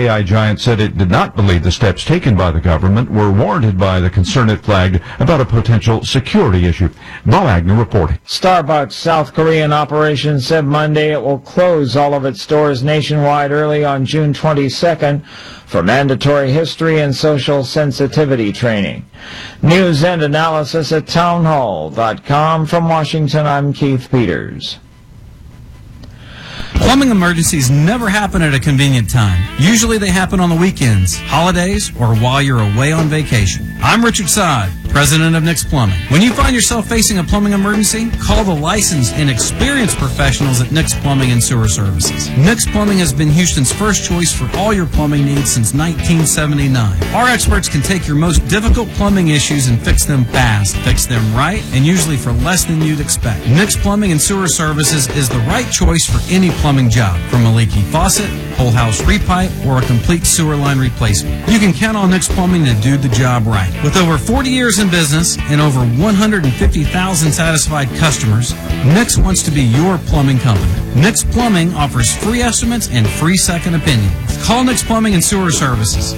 AI giant said it did not believe the steps taken by the government were warranted by the concern it flagged about a potential security issue. Bo Agnew reporting. Starbucks' South Korean operation said Monday it will close all of its stores nationwide early on June 22nd for mandatory history and social sensitivity training. News and analysis at townhall.com. From Washington, I'm Keith Peters. Plumbing emergencies never happen at a convenient time. Usually they happen on the weekends, holidays, or while you're away on vacation. I'm Richard Sod, president of Nix Plumbing. When you find yourself facing a plumbing emergency, call the licensed and experienced professionals at Nix Plumbing and Sewer Services. Nix Plumbing has been Houston's first choice for all your plumbing needs since 1979. Our experts can take your most difficult plumbing issues and fix them fast, fix them right, and usually for less than you'd expect. Nix Plumbing and Sewer Services is the right choice for any plumbing job, from a leaky faucet, whole house repipe, or a complete sewer line replacement. You can count on Nix Plumbing to do the job right. With over 40 years in business and over 150,000 satisfied customers, Nix wants to be your plumbing company. Nix Plumbing offers free estimates and free second opinions. Call Nix Plumbing and Sewer Services,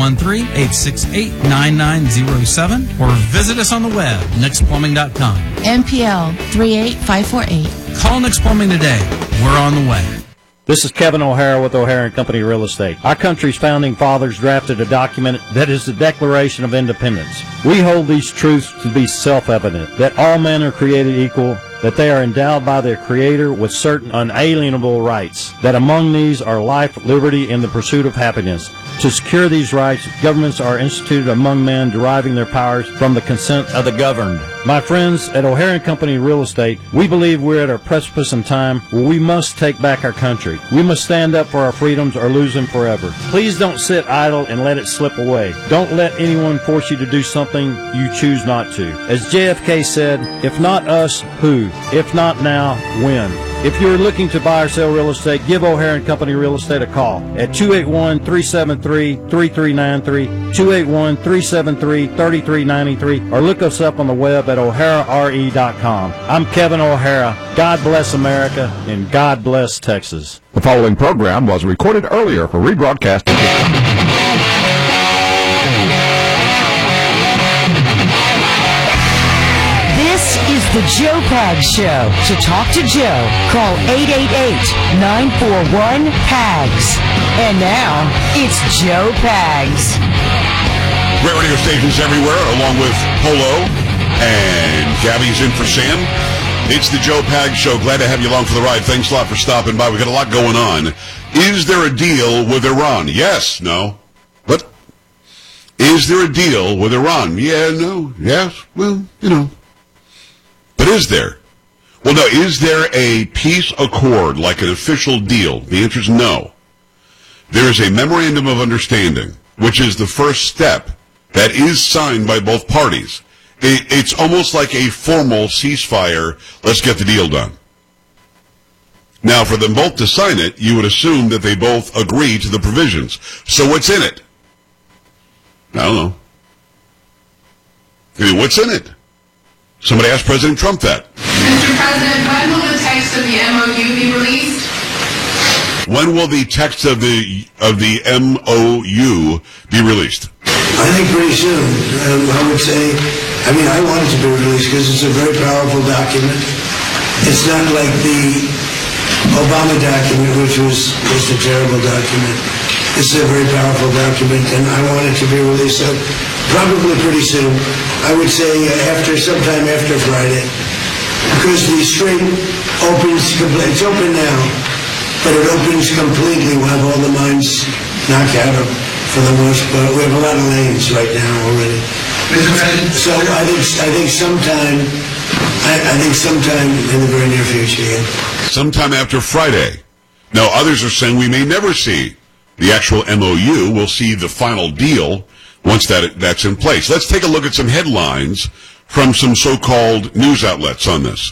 713-868-9907, or visit us on the web, nixplumbing.com. NPL 38548. Call Nix Plumbing today. We're on the way. This is Kevin O'Hara with O'Hara & Company Real Estate. Our country's founding fathers drafted a document that is the Declaration of Independence. We hold these truths to be self-evident, that all men are created equal, that they are endowed by their Creator with certain unalienable rights, that among these are life, liberty, and the pursuit of happiness. To secure these rights, governments are instituted among men, deriving their powers from the consent of the governed. My friends at O'Hara & Company Real Estate, we believe we're at a precipice in time where we must take back our country. We must stand up for our freedoms or lose them forever. Please don't sit idle and let it slip away. Don't let anyone force you to do something you choose not to. As JFK said, if not us, who? If not now, when? If you're looking to buy or sell real estate, give O'Hara & Company Real Estate a call at 281-373-3393, 281-373-3393, or look us up on the web at o'harare.com. I'm Kevin O'Hara. God bless America, and God bless Texas. The following program was recorded earlier for rebroadcast. The Joe Pags Show. To talk to Joe, call 888-941-PAGS. And now, it's Joe Pags. Great radio stations everywhere, along with Polo and Gabby's in for Sam. It's the Joe Pags Show. Glad to have you along for the ride. Thanks a lot for stopping by. We got a lot going on. Is there a deal with Iran? Yes, no. What? Is there a deal with Iran? Yeah, no, yes, well, you know. But is there? Well, no, is there a peace accord, like an official deal? The answer is no. There is a memorandum of understanding, which is the first step that is signed by both parties. It's almost like a formal ceasefire, let's get the deal done. Now, for them both to sign it, you would assume that they both agree to the provisions. So what's in it? I don't know. I mean, what's in it? Somebody asked President Trump that. Mr. President, when will the text of the MOU be released? When will the text of the MOU be released? I think pretty soon. I would say, I want it to be released because it's a very powerful document. It's not like the Obama document, which was just a terrible document. It's a very powerful document, and I want it to be released. So probably pretty soon. I would say sometime after Friday, because the strait opens completely. It's open now, but it opens completely. We'll have all the mines knocked out for the most part. We have a lot of lanes right now already. So I think sometime in the very near future. Yeah. Sometime after Friday. Now others are saying we may never see the actual MOU. We'll see the final deal once that's in place. Let's take a look at some headlines from some so-called news outlets on this.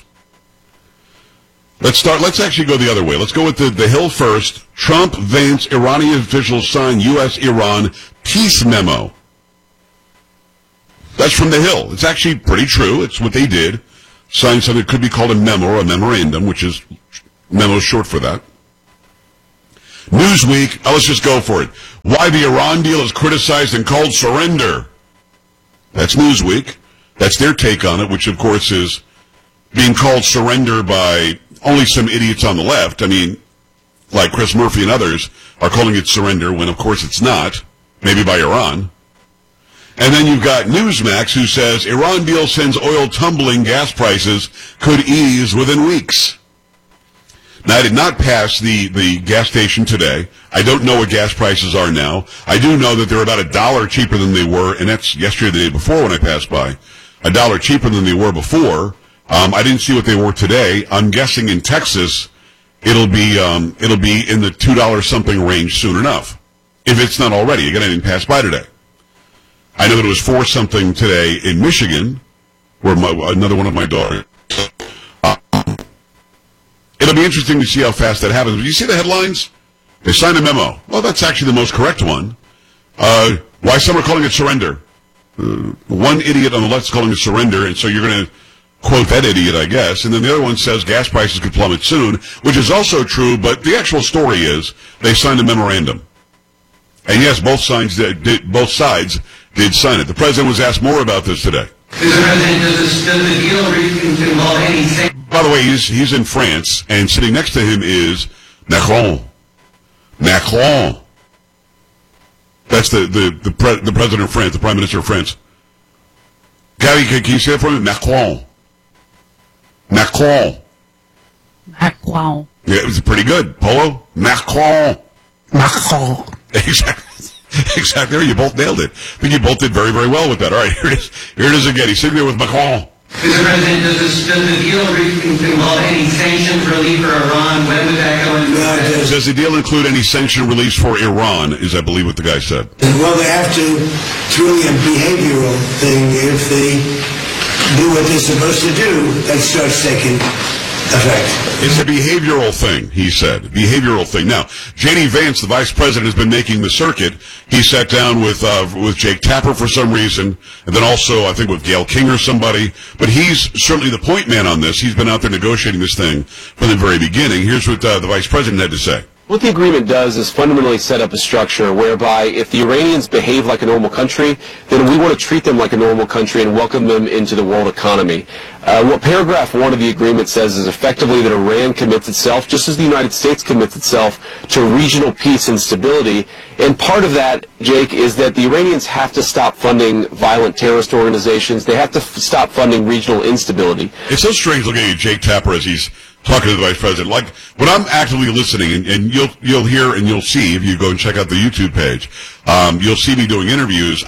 Let's actually go the other way. Let's go with the Hill first. Trump, Vance, Iranian officials sign U.S.-Iran peace memo. That's from the Hill. It's actually pretty true. It's what they did. Signed something that could be called a memo or a memorandum, which is memo short for that. Newsweek, let's just go for it. Why the Iran deal is criticized and called surrender. That's Newsweek. That's their take on it, which, of course, is being called surrender by only some idiots on the left. I mean, like Chris Murphy and others are calling it surrender when, of course, it's not. Maybe by Iran. And then you've got Newsmax, who says Iran deal sends oil tumbling, gas prices could ease within weeks. Now, I did not pass the gas station today. I don't know what gas prices are now. I do know that they're about $1 cheaper than they were, and that's yesterday or the day before when I passed by. $1 cheaper than they were before. I didn't see what they were today. I'm guessing in Texas it'll be in the $2 something range soon enough, if it's not already. Again, I didn't pass by today. I know that it was 4 something today in Michigan, where another one of my daughters. It'll be interesting to see how fast that happens. But you see the headlines? They signed a memo. Well, that's actually the most correct one. Why some are calling it surrender. One idiot on the left is calling it surrender, and so you're going to quote that idiot, I guess. And then the other one says gas prices could plummet soon, which is also true, but the actual story is they signed a memorandum. And yes, both sides did sign it. The president was asked more about this today. Mr. President, does the deal involve any sanctions? By the way, he's in France, and sitting next to him is Macron. Macron. That's the president of France, the prime minister of France. Gabby, can you say that for me? Macron. Macron. Macron. Yeah, it was pretty good. Polo? Macron. Macron. Exactly. Exactly. You both nailed it. I think you both did very, very well with that. All right, here it is. Here it is again. He's sitting there with Macron. Mr. President, does the deal involve any sanctions relief for Iran? When would that go into effect? Does the deal include any sanction release for Iran, is I believe what the guy said. Well, they have to. It's really a behavioral thing. If they do what they're supposed to do, that starts taking effect. It's a behavioral thing, he said. Behavioral thing. Now, J.D. Vance, the vice president, has been making the circuit. He sat down with Jake Tapper for some reason, and then also, I think, with Gayle King or somebody. But he's certainly the point man on this. He's been out there negotiating this thing from the very beginning. Here's what the vice president had to say. What the agreement does is fundamentally set up a structure whereby if the Iranians behave like a normal country, then we want to treat them like a normal country and welcome them into the world economy. What paragraph 1 of the agreement says is effectively that Iran commits itself, just as the United States commits itself, to regional peace and stability. And part of that, Jake, is that the Iranians have to stop funding violent terrorist organizations. They have to stop funding regional instability. It's so strange looking at Jake Tapper as he's talking to the vice president. Like, when I'm actively listening, and you'll hear and you'll see if you go and check out the YouTube page, you'll see me doing interviews.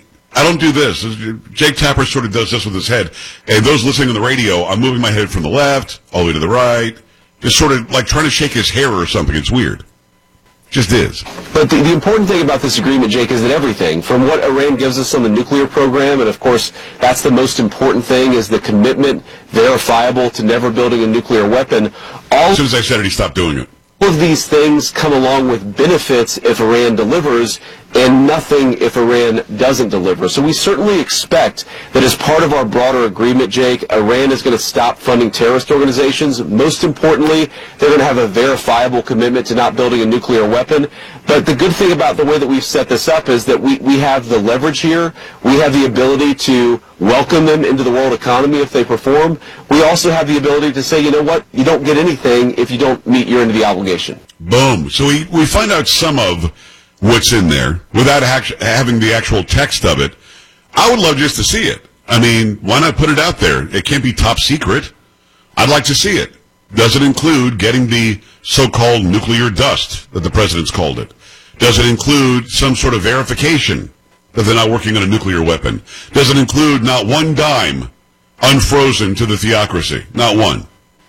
I don't do this. Jake Tapper sort of does this with his head. And those listening on the radio, I'm moving my head from the left all the way to the right, just sort of like trying to shake his hair or something. It's weird. Just is. But the important thing about this agreement, Jake, is that everything, from what Iran gives us on the nuclear program, and of course that's the most important thing, is the commitment, verifiable, to never building a nuclear weapon. As soon as I said it, he stopped doing it. All of these things come along with benefits if Iran delivers, and nothing if Iran doesn't deliver. So we certainly expect that as part of our broader agreement, Jake, Iran is going to stop funding terrorist organizations. Most importantly, they're going to have a verifiable commitment to not building a nuclear weapon. But the good thing about the way that we've set this up is that we have the leverage here. We have the ability to welcome them into the world economy if they perform. We also have the ability to say, you know what, you don't get anything if you don't meet your end of the obligation. Boom. So we find out some of what's in there without having the actual text of it. I would love just to see it. I mean, why not put it out there? It can't be top secret. I'd like to see it. Does it include getting the so-called nuclear dust that the president's called it? Does it include some sort of verification that they're not working on a nuclear weapon? Does it include not one dime unfrozen to the theocracy? Not one.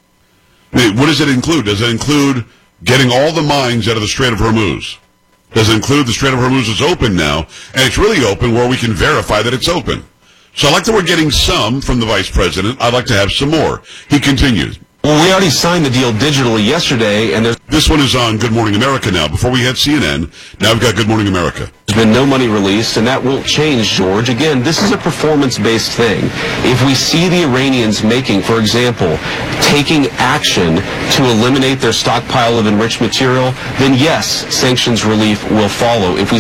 I mean, what does it include? Does it include getting all the mines out of the Strait of Hormuz? Does it include the Strait of Hormuz is open now, and it's really open where we can verify that it's open? So I like that we're getting some from the vice president. I'd like to have some more. He continues. Well, we already signed the deal digitally yesterday, and This one is on Good Morning America now. Before we had CNN, now we've got Good Morning America. there's been no money released, and that won't change, George. Again, this is a performance-based thing. If we see the Iranians making, for example, taking action to eliminate their stockpile of enriched material, then yes, sanctions relief will follow. If we